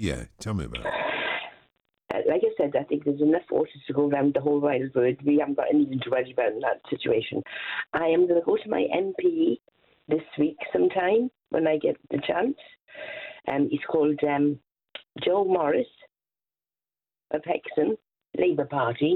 Yeah, tell me about it. Like I said, I think there's enough horses to go around the whole wide world. We haven't got anything to worry about in that situation. I am going to go to my MP this week sometime when I get the chance. He's called Joe Morris of Hexham, Labour Party.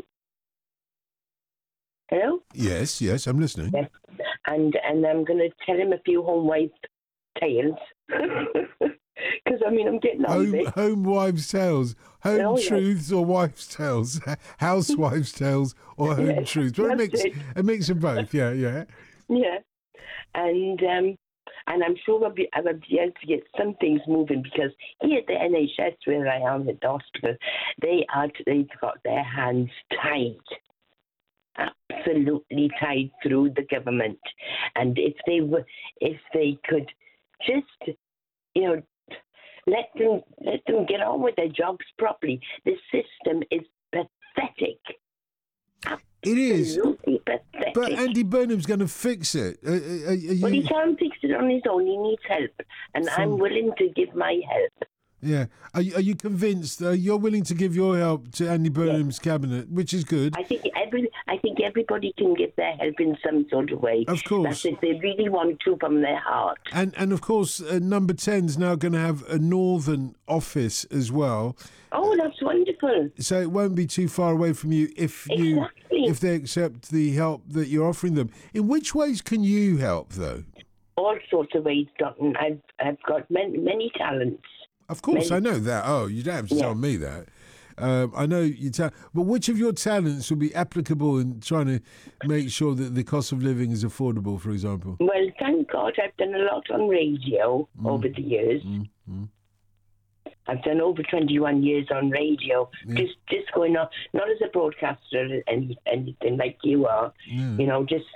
Hello? Yes, I'm listening. Yes. And I'm going to tell him a few home wife tales. Because, I'm getting on with it. Home wives' tales. Home truths or wives' tales. Housewives' tales or home truths. Well, a mix of both, yeah. Yeah. And I'm sure I'll be able to get some things moving, because here at the NHS where I am at the hospital, they've got their hands tied. Absolutely tied through the government. And if they could just, let them get on with their jobs properly. The system is pathetic. It is. Absolutely pathetic. But Andy Burnham's going to fix it. Well, he can't fix it on his own. He needs help. And I'm willing to give my help. Yeah. Are you convinced you're willing to give your help to Andy Burnham's cabinet, which is good? I think everybody can give their help in some sort of way. Of course. That's if they really want to from their heart. And of course, Number 10's now going to have a northern office as well. Oh, that's wonderful. So it won't be too far away from you if they accept the help that you're offering them. In which ways can you help, though? All sorts of ways, Dotton. I've got many talents. Of course, I know that. Oh, you don't have to tell me that. I know you but which of your talents will be applicable in trying to make sure that the cost of living is affordable, for example? Well, thank God I've done a lot on radio over the years. I've done over 21 years on radio, just going on, not as a broadcaster anything like you are, just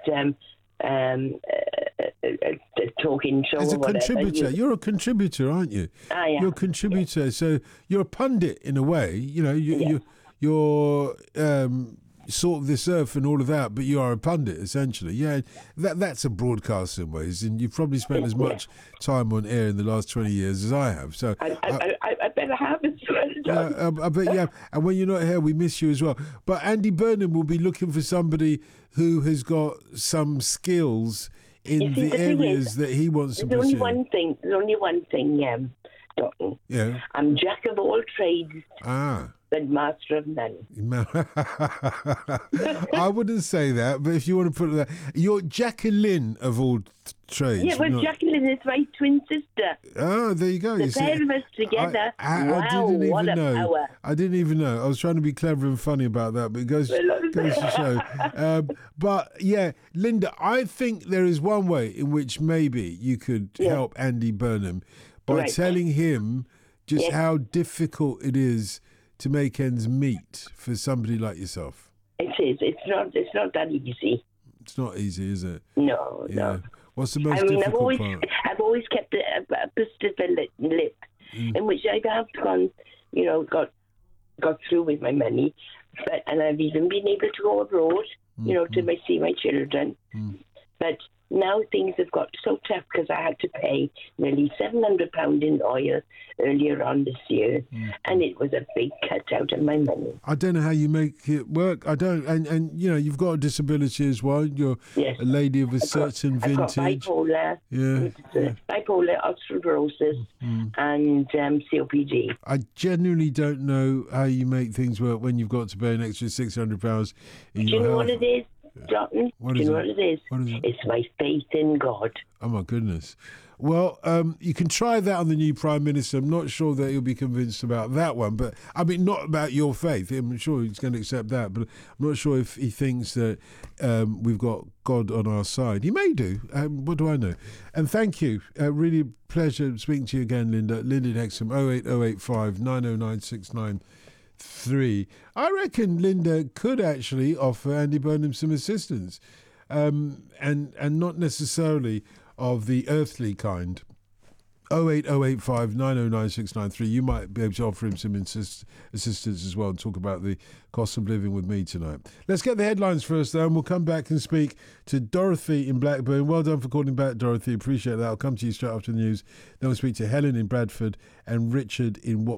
a talking show. As a contributor, you're a contributor, aren't you? I am. You're a contributor, so you're a pundit in a way. You're salt of this earth and all of that, but you are a pundit essentially. Yeah, that's a broadcaster in ways, and you've probably spent as much time on air in the last 20 years as I have. So I better have it. I bet you have. And when you're not here, we miss you as well. But Andy Burnham will be looking for somebody who has got some skills in the areas that he wants to pursue. There's only one thing, Dotton. Yeah. I'm jack of all trades. But master of none. I wouldn't say that, but if you want to put it that, you're Jacqueline of all trades. Yeah, well, Jacqueline is my twin sister. Oh, there you go. The pair of us together. Wow, what a power. I didn't even know. I was trying to be clever and funny about that, but it goes to show. But yeah, Linda, I think there is one way in which maybe you could help Andy Burnham by telling him just how difficult it is to make ends meet for somebody like yourself. It is. It's not that easy. It's not easy, is it? No, no. What's the most difficult part? I've always kept a stiff lip, in which I have gone, got through with my money, and I've even been able to go abroad, to see my children. But now things have got so tough because I had to pay nearly £700 in oil earlier on this year, and it was a big cut out of my money. I don't know how you make it work. I don't, and you've got a disability as well. You're a lady of a certain vintage. I've got bipolar, bipolar, osteoporosis, and COPD. I genuinely don't know how you make things work when you've got to pay an extra £600 in your health. Do you know what it is, Dotton? What Do is you know it? what it is? What is it? It's my faith in God. Oh, my goodness. Well, you can try that on the new Prime Minister. I'm not sure that he'll be convinced about that one, but I mean, not about your faith. I'm sure he's going to accept that, but I'm not sure if he thinks that we've got God on our side. He may do. What do I know? And thank you. Really pleasure speaking to you again, Linda. Linda Hexham, 08085 909 693. I reckon Linda could actually offer Andy Burnham some assistance, and not necessarily of the earthly kind. 08085 909 693. You might be able to offer him some assistance as well and talk about the cost of living with me tonight. Let's get the headlines first, though, and we'll come back and speak to Dorothy in Blackburn. Well done for calling back, Dorothy. Appreciate that. I'll come to you straight after the news. Then we'll speak to Helen in Bradford and Richard in Watford.